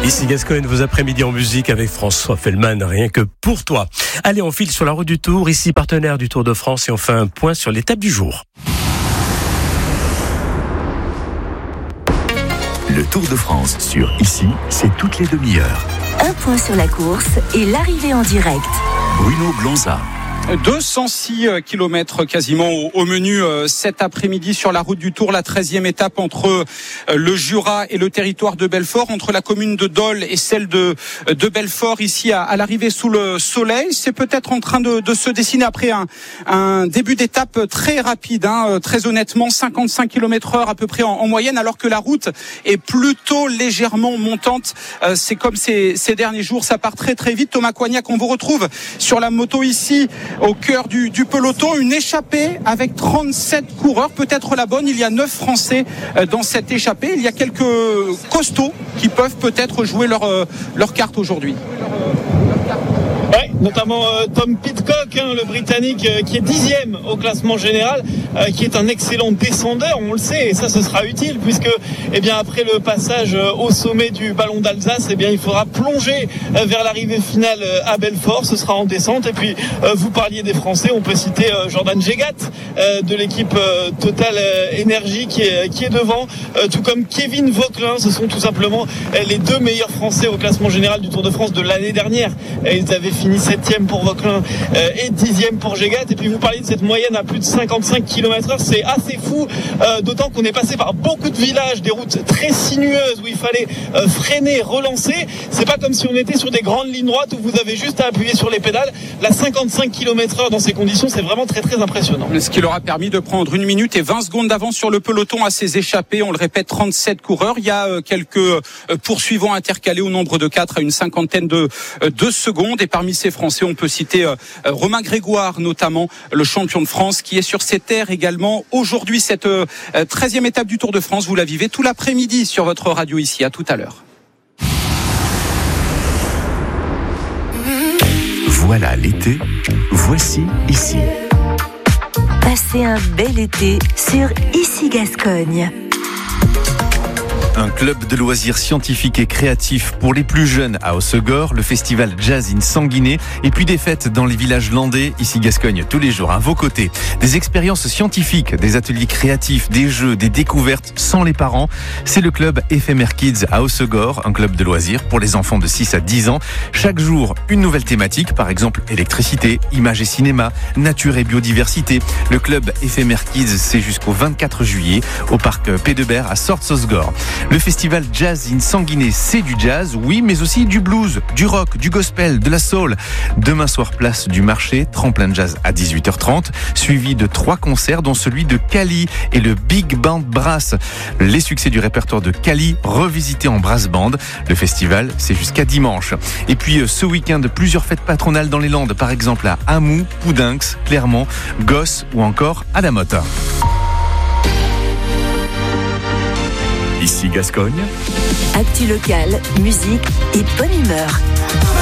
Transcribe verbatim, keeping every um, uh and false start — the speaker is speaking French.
Ici Gascogne, vos après-midi en musique avec François Fellman, rien que pour toi. Allez, on file sur la route du Tour, ici partenaire du Tour de France, et on fait un point sur l'étape du jour. Le Tour de France sur Ici, c'est toutes les demi-heures. Un point sur la course et l'arrivée en direct. Bruno Glonza. deux cent six kilomètres quasiment au, au menu euh, cet après-midi sur la route du Tour, la treizième étape entre euh, le Jura et le territoire de Belfort, entre la commune de Dole et celle de, de Belfort, ici à, à l'arrivée sous le soleil. C'est peut-être en train de, de se dessiner après un, un début d'étape très rapide, hein, très honnêtement, cinquante-cinq kilomètres heure à peu près en, en moyenne, alors que la route est plutôt légèrement montante. Euh, c'est comme ces, ces derniers jours, ça part très très vite. Thomas Coignac, on vous retrouve sur la moto ici, au cœur du, du peloton, une échappée avec trente-sept coureurs, peut-être la bonne. Il y a neuf Français dans cette échappée. Il y a quelques costauds qui peuvent peut-être jouer leur, leur carte aujourd'hui. Ouais, notamment euh, Tom Pidcock, hein, le Britannique, euh, qui est dixième au classement général, euh, qui est un excellent descendeur, on le sait, et ça ce sera utile puisque, eh bien, après le passage euh, au sommet du Ballon d'Alsace, eh bien, il faudra plonger euh, vers l'arrivée finale euh, à Belfort. Ce sera en descente. Et puis, euh, vous parliez des Français, on peut citer euh, Jordan Jegat euh, de l'équipe euh, Total euh, Energy qui est qui est devant, euh, tout comme Kevin Vauquelin. Ce sont tout simplement euh, les deux meilleurs Français au classement général du Tour de France de l'année dernière. Et ils avaient fini septième pour Vauquelin euh, et dixième pour Jegat. Et puis vous parliez de cette moyenne à plus de cinquante-cinq kilomètres heure, c'est assez fou, euh, d'autant qu'on est passé par beaucoup de villages, des routes très sinueuses où il fallait euh, freiner, relancer. C'est pas comme si on était sur des grandes lignes droites où vous avez juste à appuyer sur les pédales. La cinquante-cinq kilomètres heure dans ces conditions, c'est vraiment très très impressionnant. Ce qui leur a permis de prendre une minute et vingt secondes d'avance sur le peloton à ces échappés. On le répète, trente-sept coureurs. Il y a euh, quelques euh, poursuivants intercalés au nombre de quatre à une cinquantaine de, euh, de secondes. Et parmi ces Français, on peut citer euh, Romain Grégoire, notamment le champion de France, qui est sur ces terres également. Aujourd'hui, cette euh, treizième étape du Tour de France, vous la vivez tout l'après-midi sur votre radio ici. À tout à l'heure. Voilà l'été, voici Ici. Passez un bel été sur Ici Gascogne. Un club de loisirs scientifiques et créatifs pour les plus jeunes à Hossegor, le festival Jazz in Sanguinet, et puis des fêtes dans les villages landais, ici Gascogne, tous les jours à vos côtés. Des expériences scientifiques, des ateliers créatifs, des jeux, des découvertes sans les parents. C'est le club Éphémère Kids à Hossegor, un club de loisirs pour les enfants de six à dix ans. Chaque jour, une nouvelle thématique, par exemple électricité, images et cinéma, nature et biodiversité. Le club Éphémère Kids, c'est jusqu'au vingt-quatre juillet au parc Pédebert à Sorts-Hossegor. Le festival Jazz in Sanguinet, c'est du jazz, oui, mais aussi du blues, du rock, du gospel, de la soul. Demain soir, place du marché, tremplin de jazz à dix-huit heures trente, suivi de trois concerts, dont celui de Cali et le Big Band Brass. Les succès du répertoire de Cali, revisités en brass band. Le festival, c'est jusqu'à dimanche. Et puis, ce week-end, plusieurs fêtes patronales dans les Landes, par exemple à Hamou, Poudinx, Clermont, Gosse ou encore à la Motte. Ici Gascogne. Actu locale, musique et bonne humeur.